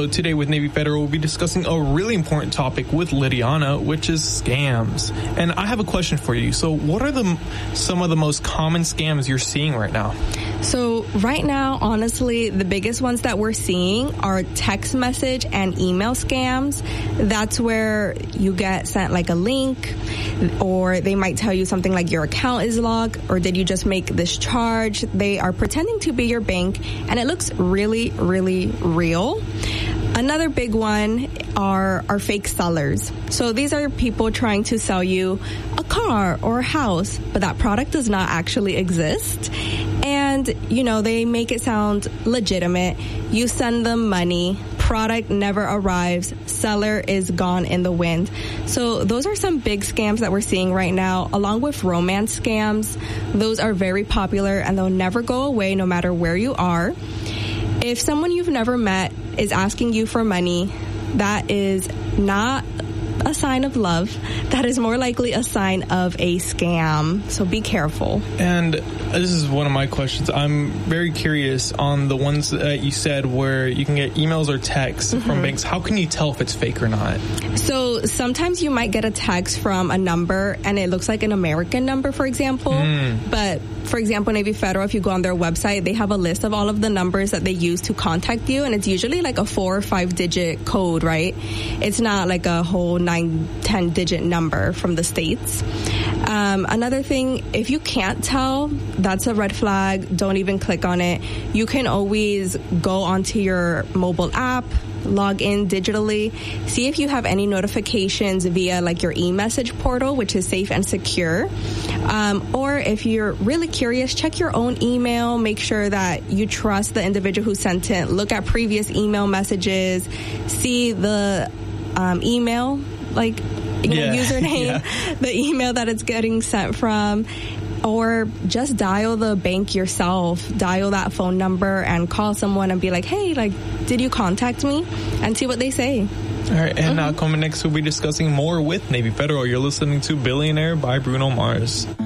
So today with Navy Federal, we'll be discussing a really important topic with Lidiana, which is scams. And I have a question for you. So what are some of the most common scams you're seeing right now? So right now, honestly, the biggest ones that we're seeing are text message and email scams. That's where you get sent like a link, or they might tell you something like your account is locked, or did you just make this charge? They are pretending to be your bank, and it looks really, really real. Another big one are fake sellers. So these are people trying to sell you a car or a house, but that product does not actually exist. And, they make it sound legitimate. You send them money, product never arrives, seller is gone in the wind. So those are some big scams that we're seeing right now, along with romance scams. Those are very popular, and they'll never go away no matter where you are. If someone you've never met is asking you for money, that is not a sign of love. That is more likely a sign of a scam. So be careful. And this is one of my questions. I'm very curious on the ones that you said where you can get emails or texts from banks. How can you tell if it's fake or not? So sometimes you might get a text from a number and it looks like an American number, for example. But for example, Navy Federal, if you go on their website, they have a list of all of the numbers that they use to contact you. And it's usually like a 4 or 5 digit code, right? It's not like a whole 9-10 digit number from the States. Another thing, if you can't tell, that's a red flag. Don't even click on it. You can always go onto your mobile app, log in digitally, see if you have any notifications via like your e-message portal, which is safe and secure. Or if you're really curious, check your own email, make sure that you trust the individual who sent it, look at previous email messages, see the email, like username, the email that it's getting sent from, or just dial the bank yourself, dial that phone number and call someone and be like, hey, did you contact me? And see what they say. All right, and now coming next, we'll be discussing more with Navy Federal. You're listening to Billionaire by Bruno Mars.